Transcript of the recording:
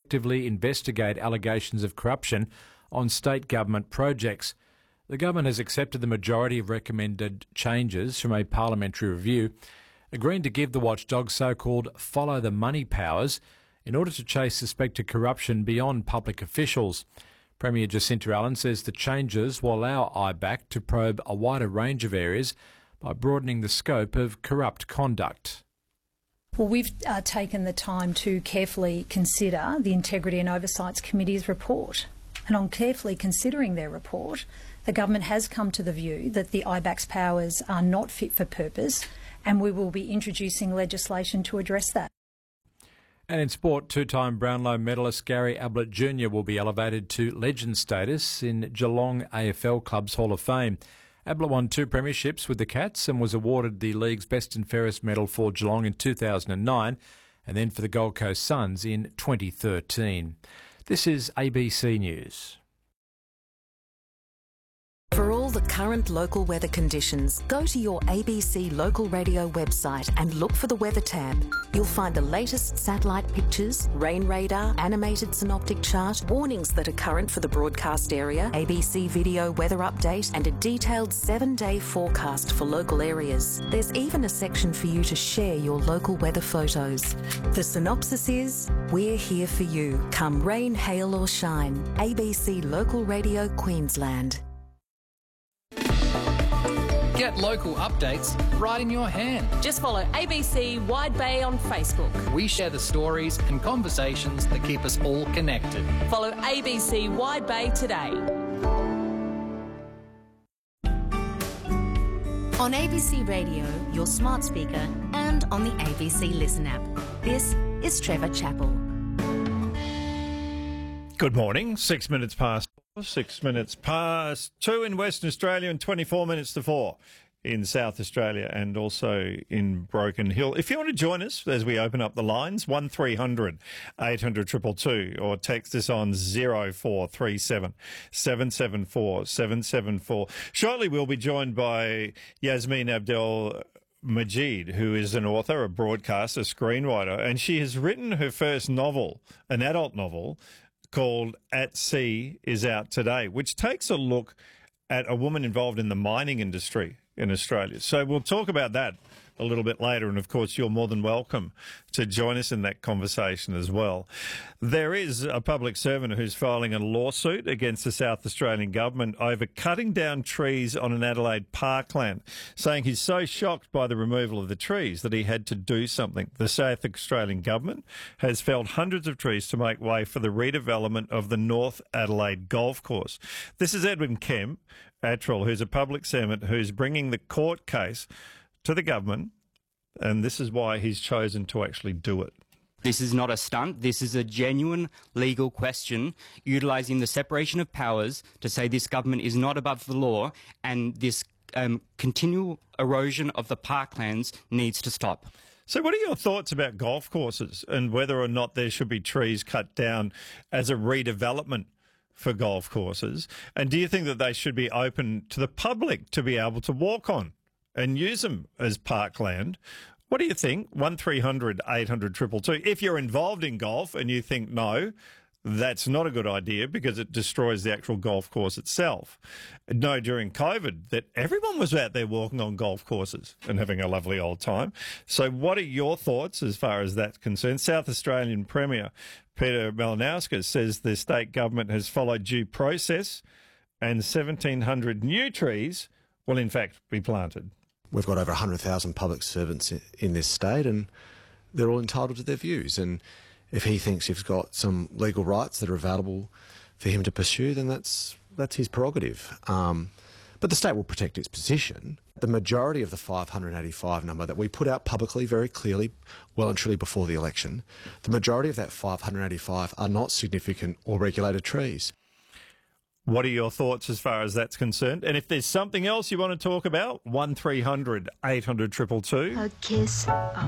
actively investigate allegations of corruption on state government projects. The government has accepted the majority of recommended changes from a parliamentary review, agreeing to give the watchdog so-called follow the money powers in order to chase suspected corruption beyond public officials. Premier Jacinta Allen says the changes will allow IBAC to probe a wider range of areas by broadening the scope of corrupt conduct. Well, we've taken the time to carefully consider the Integrity and Oversight Committee's report. And on carefully considering their report, the government has come to the view that the IBAC's powers are not fit for purpose, and we will be introducing legislation to address that. And in sport, two-time Brownlow medalist Gary Ablett Jr. will be elevated to legend status in Geelong AFL Club's Hall of Fame. Ablett won 2 premierships with the Cats and was awarded the league's Best and Fairest medal for Geelong in 2009 and then for the Gold Coast Suns in 2013. This is ABC News. For all the current local weather conditions, go to your ABC local radio website and look for the weather tab. You'll find the latest satellite pictures, rain radar, animated synoptic chart, warnings that are current for the broadcast area, ABC video weather update, and a detailed 7-day forecast for local areas. There's even a section for you to share your local weather photos. The synopsis is, we're here for you, come rain, hail or shine. ABC Local Radio Queensland. Get local updates right in your hand. Just follow ABC Wide Bay on Facebook. We share the stories and conversations that keep us all connected. Follow ABC Wide Bay today. On ABC Radio, your smart speaker, and on the ABC Listen app. This is Trevor Chappell. Good morning. 6 minutes past 6 minutes past 2 in Western Australia and 24 minutes to 4 in South Australia and also in Broken Hill. If you want to join us as we open up the lines, 1300 800 222 or text us on 0437 774 774. Shortly we'll be joined by Yasmin Abdel Majid, who is an author, a broadcaster, screenwriter, and she has written her first novel, an adult novel, called At Sea, is out today, which takes a look at a woman involved in the mining industry in Australia. So we'll talk about that a little bit later, and of course you're more than welcome to join us in that conversation as well. There is a public servant who's filing a lawsuit against the South Australian government over cutting down trees on an Adelaide parkland, saying he's so shocked by the removal of the trees that he had to do something. The South Australian government has felled hundreds of trees to make way for the redevelopment of the North Adelaide Golf Course. This is Edwin Kemp Attrell, who's a public servant who's bringing the court case to the government, and this is why he's chosen to actually do it. This is not a stunt. This is a genuine legal question utilising the separation of powers to say this government is not above the law, and this continual erosion of the parklands needs to stop. So what are your thoughts about golf courses and whether or not there should be trees cut down as a redevelopment for golf courses? And do you think that they should be open to the public to be able to walk on and use them as parkland? What do you think? 1300 800 222. If you're involved in golf and you think, no, that's not a good idea because it destroys the actual golf course itself. No, during COVID, that everyone was out there walking on golf courses and having a lovely old time. So what are your thoughts as far as that's concerned? South Australian Premier Peter Malinauskas says the state government has followed due process and 1,700 new trees will in fact be planted. We've got over 100,000 public servants in this state, and they're all entitled to their views. And if he thinks he's got some legal rights that are available for him to pursue, then that's his prerogative. But the state will protect its position. The majority of the 585 number that we put out publicly very clearly, well and truly before the election, the majority of that 585 are not significant or regulated trees. What are your thoughts as far as that's concerned? And if there's something else you want to talk about, 1300 800 222. A kiss, a